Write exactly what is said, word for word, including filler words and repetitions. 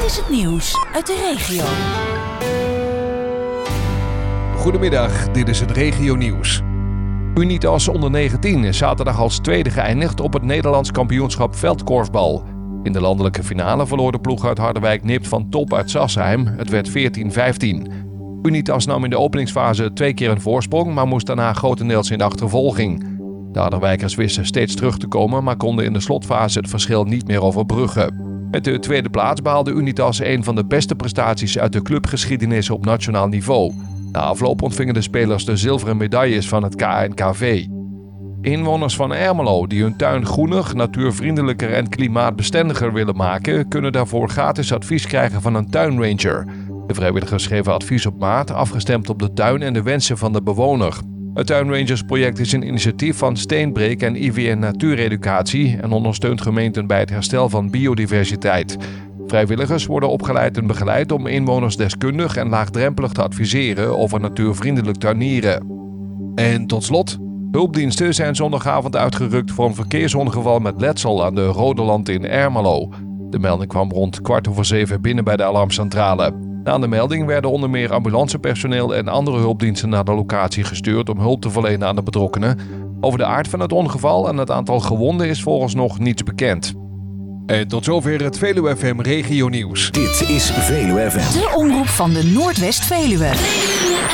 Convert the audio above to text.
is het nieuws uit de regio. Goedemiddag, dit is het regionieuws. Unitas onder negentien is zaterdag als tweede geëindigd op het Nederlands kampioenschap veldkorfbal. In de landelijke finale verloor de ploeg uit Harderwijk nipt van Top uit Sassheim. Het werd veertien vijftien. Unitas nam in de openingsfase twee keer een voorsprong, maar moest daarna grotendeels in de achtervolging. De Harderwijkers wisten steeds terug te komen, maar konden in de slotfase het verschil niet meer overbruggen. Met de tweede plaats behaalde Unitas een van de beste prestaties uit de clubgeschiedenis op nationaal niveau. Na afloop ontvingen de spelers de zilveren medailles van het K N K V. Inwoners van Ermelo die hun tuin groener, natuurvriendelijker en klimaatbestendiger willen maken, kunnen daarvoor gratis advies krijgen van een tuinranger. De vrijwilligers geven advies op maat, afgestemd op de tuin en de wensen van de bewoner. Het Tuinrangersproject is een initiatief van Steenbreek en I V N Natuureducatie en ondersteunt gemeenten bij het herstel van biodiversiteit. Vrijwilligers worden opgeleid en begeleid om inwoners deskundig en laagdrempelig te adviseren over natuurvriendelijk tuinieren. En tot slot, hulpdiensten zijn zondagavond uitgerukt voor een verkeersongeval met letsel aan de Rodeland in Ermelo. De melding kwam rond kwart over zeven binnen bij de alarmcentrale. Na de melding werden onder meer ambulancepersoneel en andere hulpdiensten naar de locatie gestuurd om hulp te verlenen aan de betrokkenen. Over de aard van het ongeval en het aantal gewonden is volgens nog niets bekend. En tot zover het Veluwe F M Regio Nieuws. Dit is Veluwe F M. De omroep van de Noordwest-Veluwe.